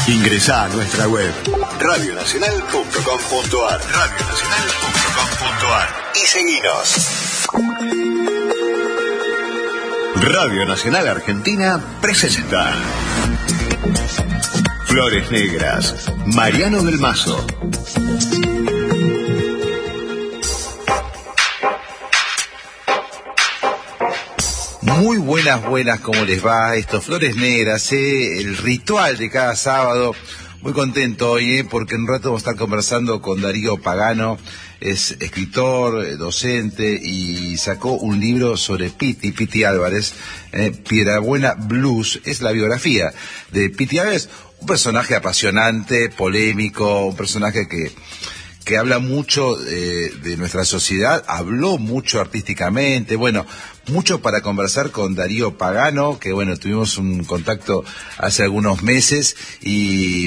Ingresá a nuestra web radionacional.com.ar y seguinos. Radio Nacional Argentina presenta Flores Negras, Mariano del Mazo. Muy buenas, ¿cómo les va? Esto, Flores Negras, el ritual de cada sábado. Muy contento hoy, porque en un rato vamos a estar conversando con Darío Pagano. Es escritor, docente, y sacó un libro sobre Piti Álvarez, Piedrabuena Blues. Es la biografía de Piti Álvarez, un personaje apasionante, polémico, un personaje que habla mucho de nuestra sociedad, habló mucho artísticamente, mucho para conversar con Darío Pagano, que tuvimos un contacto hace algunos meses y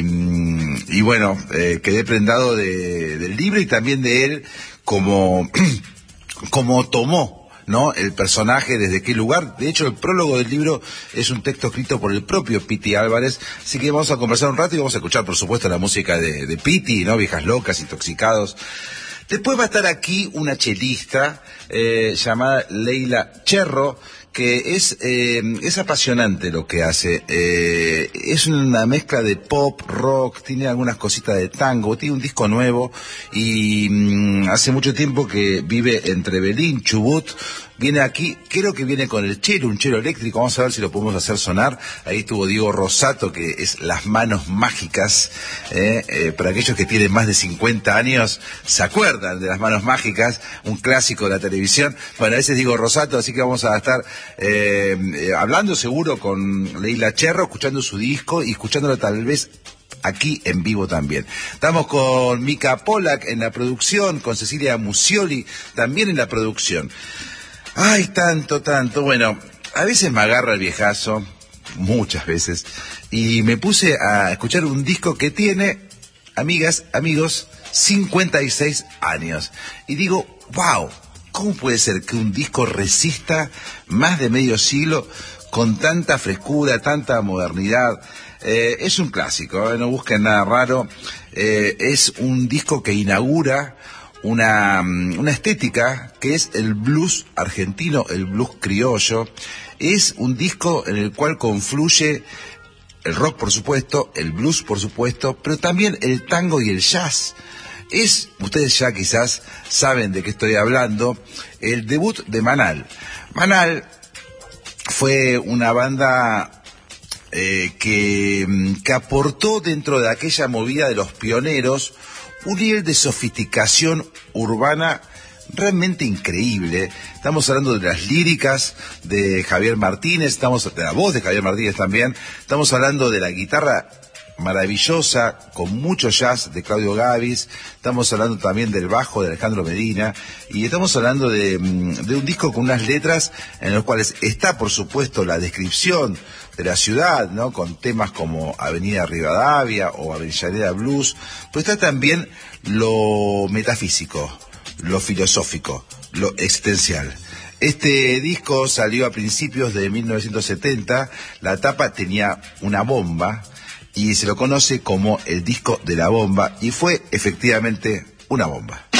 quedé prendado del libro y también de él como tomó, ¿no?, el personaje, desde qué lugar. De hecho, el prólogo del libro es un texto escrito por el propio Piti Álvarez, así que vamos a conversar un rato y vamos a escuchar, por supuesto, la música de Piti, ¿no?, Viejas Locas, Intoxicados. Después va a estar aquí una chelista llamada Leila Cherro, que es apasionante lo que hace. Es una mezcla de pop, rock, tiene algunas cositas de tango, tiene un disco nuevo y hace mucho tiempo que vive entre Belín, Chubut. Viene aquí, creo que viene con el chelo, un chelo eléctrico, vamos a ver si lo podemos hacer sonar. Ahí estuvo Diego Rosato, que es Las Manos Mágicas, para aquellos que tienen más de 50 años, se acuerdan de Las Manos Mágicas, un clásico de la televisión. Bueno, ese es Diego Rosato, así que vamos a estar hablando seguro con Leila Cherro, escuchando su disco y escuchándolo tal vez aquí en vivo también. Estamos con Mica Polak en la producción, con Cecilia Musioli también en la producción. Ay, tanto. Bueno, a veces me agarra el viejazo, muchas veces, y me puse a escuchar un disco que tiene, amigas, amigos, 56 años. Y digo, wow, ¿cómo puede ser que un disco resista más de medio siglo con tanta frescura, tanta modernidad? Es un clásico, no busquen nada raro. Es un disco que inaugura una estética que es el blues argentino, el blues criollo. Es un disco en el cual confluye el rock, por supuesto, el blues, por supuesto, pero también el tango y el jazz. Ustedes ya quizás saben de qué estoy hablando, el debut de Manal. Manal fue una banda que aportó dentro de aquella movida de los pioneros un nivel de sofisticación urbana realmente increíble. Estamos hablando de las líricas de Javier Martínez, estamos de la voz de Javier Martínez también, estamos hablando de la guitarra maravillosa con mucho jazz de Claudio Gavis, estamos hablando también del bajo de Alejandro Medina, y estamos hablando de un disco con unas letras en los cuales está, por supuesto, la descripción de la ciudad, ¿no?, con temas como Avenida Rivadavia o Avellaneda Blues, pero está también lo metafísico, lo filosófico, lo existencial. Este disco salió a principios de 1970, la tapa tenía una bomba y se lo conoce como el disco de la bomba, y fue efectivamente una bomba.